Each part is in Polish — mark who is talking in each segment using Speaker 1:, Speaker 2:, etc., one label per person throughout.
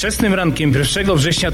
Speaker 1: Wczesnym rankiem 1 września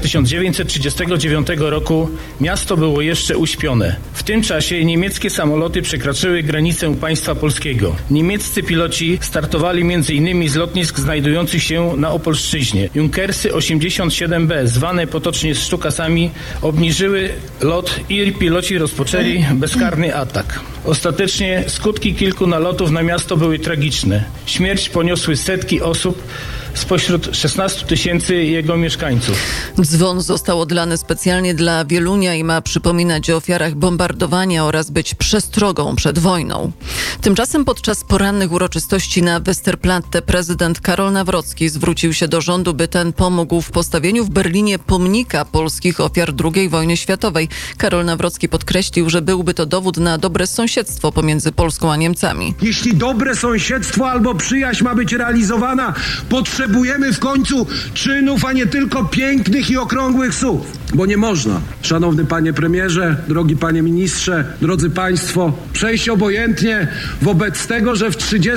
Speaker 1: 1939 roku miasto było jeszcze uśpione. W tym czasie niemieckie samoloty przekroczyły granicę państwa polskiego. Niemieccy piloci startowali m.in. z lotnisk znajdujących się na Opolszczyźnie. Junkersy 87B, zwane potocznie Sztukasami, obniżyły lot i piloci rozpoczęli bezkarny atak. Ostatecznie skutki kilku nalotów na miasto były tragiczne. Śmierć poniosły setki osób spośród 16 000 jego mieszkańców.
Speaker 2: Dzwon został odlany specjalnie dla Wielunia i ma przypominać o ofiarach bombardowania oraz być przestrogą przed wojną. Tymczasem podczas porannych uroczystości na Westerplatte prezydent Karol Nawrocki zwrócił się do rządu, by ten pomógł w postawieniu w Berlinie pomnika polskich ofiar II wojny światowej. Karol Nawrocki podkreślił, że byłby to dowód na dobre sąsiedztwo pomiędzy Polską a Niemcami.
Speaker 3: Jeśli dobre sąsiedztwo albo przyjaźń ma być realizowana, potrzebujemy w końcu czynów, a nie tylko pięknych i okrągłych słów. Bo nie można, szanowny panie premierze, drogi panie ministrze, drodzy państwo, przejść obojętnie wobec tego, że w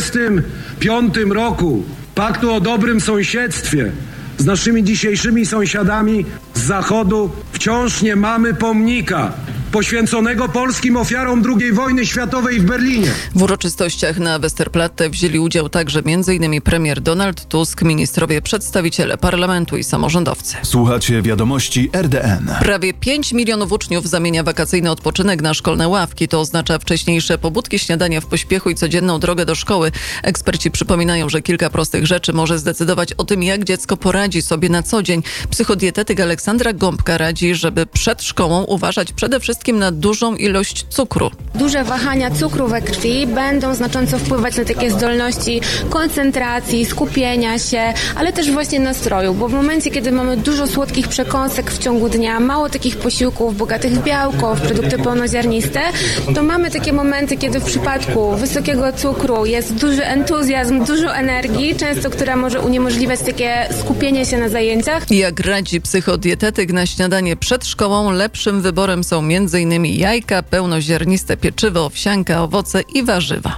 Speaker 3: 1935 roku paktu o dobrym sąsiedztwie z naszymi dzisiejszymi sąsiadami z Zachodu wciąż nie mamy pomnika poświęconego polskim ofiarom II wojny światowej w Berlinie.
Speaker 2: W uroczystościach na Westerplatte wzięli udział także m.in. premier Donald Tusk, ministrowie, przedstawiciele parlamentu i samorządowcy.
Speaker 4: Słuchacie wiadomości RDN.
Speaker 2: Prawie 5 milionów uczniów zamienia wakacyjny odpoczynek na szkolne ławki. To oznacza wcześniejsze pobudki, śniadania w pośpiechu i codzienną drogę do szkoły. Eksperci przypominają, że kilka prostych rzeczy może zdecydować o tym, jak dziecko poradzi sobie na co dzień. Psychodietetyk Aleksandra Gąbka radzi, żeby przed szkołą uważać przede wszystkim na dużą ilość cukru.
Speaker 5: Duże wahania cukru we krwi będą znacząco wpływać na takie zdolności koncentracji, skupienia się, ale też właśnie nastroju, bo w momencie, kiedy mamy dużo słodkich przekąsek w ciągu dnia, mało takich posiłków bogatych w białko, w produkty pełnoziarniste, to mamy takie momenty, kiedy w przypadku wysokiego cukru jest duży entuzjazm, dużo energii, często która może uniemożliwiać takie skupienie się na zajęciach.
Speaker 2: Jak radzi psychodietetyk, na śniadanie przed szkołą lepszym wyborem są m.in. jajka, pełnoziarniste pieczywo, owsianka, owoce i warzywa.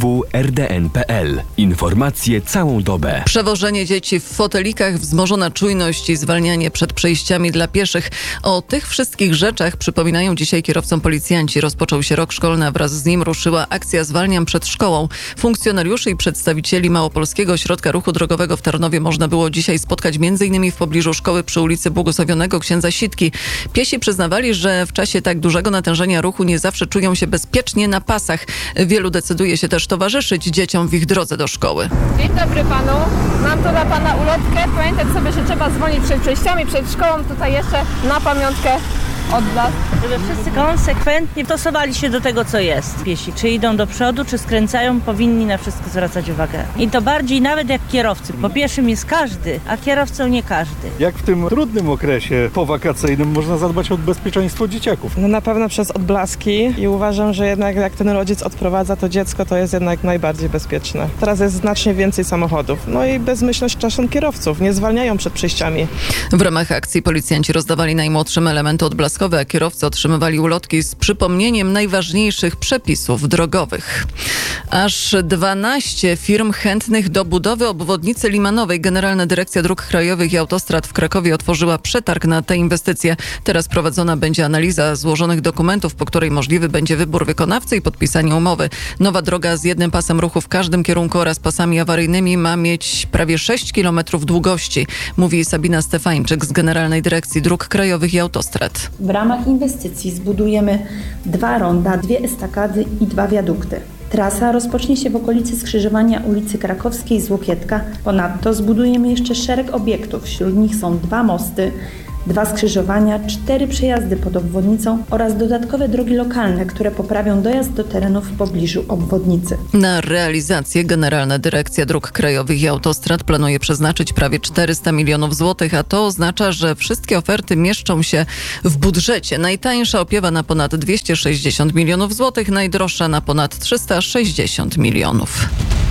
Speaker 6: www.rdn.pl. Informacje całą dobę.
Speaker 2: Przewożenie dzieci w fotelikach, wzmożona czujność i zwalnianie przed przejściami dla pieszych. O tych wszystkich rzeczach przypominają dzisiaj kierowcom policjanci. Rozpoczął się rok szkolny, a wraz z nim ruszyła akcja Zwalniam przed szkołą. Funkcjonariuszy i przedstawicieli Małopolskiego Ośrodka Ruchu Drogowego w Tarnowie można było dzisiaj spotkać m.in. w pobliżu szkoły przy ulicy Błogosławionego Księdza Sitki. Piesi przyznawali, że w czasie tak dużego natężenia ruchu nie zawsze czują się bezpiecznie na pasach. Wielu decyduje się też towarzyszyć dzieciom w ich drodze do szkoły.
Speaker 7: Dzień dobry panu. Mam tu dla pana ulotkę. Pamiętać sobie, że trzeba dzwonić przed przejściami, przed szkołą. Tutaj jeszcze na pamiątkę odblask.
Speaker 8: Żeby wszyscy konsekwentnie stosowali się do tego, co jest. Piesi, czy idą do przodu, czy skręcają, powinni na wszystko zwracać uwagę. I to bardziej nawet jak kierowcy. Po pieszym jest każdy, a kierowcą nie każdy.
Speaker 9: Jak w tym trudnym okresie powakacyjnym można zadbać o bezpieczeństwo dzieciaków?
Speaker 10: No na pewno przez odblaski i uważam, że jednak jak ten rodzic odprowadza to dziecko, to jest jednak najbardziej bezpieczne. Teraz jest znacznie więcej samochodów. No i bezmyślność czasem kierowców. Nie zwalniają przed przejściami.
Speaker 2: W ramach akcji policjanci rozdawali najmłodszym elementy odblaskowe, a kierowcy otrzymywali ulotki z przypomnieniem najważniejszych przepisów drogowych. Aż 12 firm chętnych do budowy obwodnicy Limanowej. Generalna Dyrekcja Dróg Krajowych i Autostrad w Krakowie otworzyła przetarg na tę inwestycję. Teraz prowadzona będzie analiza złożonych dokumentów, po której możliwy będzie wybór wykonawcy i podpisanie umowy. Nowa droga z jednym pasem ruchu w każdym kierunku oraz pasami awaryjnymi ma mieć prawie 6 km długości, mówi Sabina Stefańczyk z Generalnej Dyrekcji Dróg Krajowych i Autostrad.
Speaker 11: W ramach inwestycji zbudujemy 2 ronda, 2 estakady i 2 wiadukty. Trasa rozpocznie się w okolicy skrzyżowania ulicy Krakowskiej z Łokietka. Ponadto zbudujemy jeszcze szereg obiektów. Wśród nich są 2 mosty, 2 skrzyżowania, 4 przejazdy pod obwodnicą oraz dodatkowe drogi lokalne, które poprawią dojazd do terenów w pobliżu obwodnicy.
Speaker 2: Na realizację Generalna Dyrekcja Dróg Krajowych i Autostrad planuje przeznaczyć prawie 400 milionów złotych, a to oznacza, że wszystkie oferty mieszczą się w budżecie. Najtańsza opiewa na ponad 260 milionów złotych, najdroższa na ponad 360 milionów.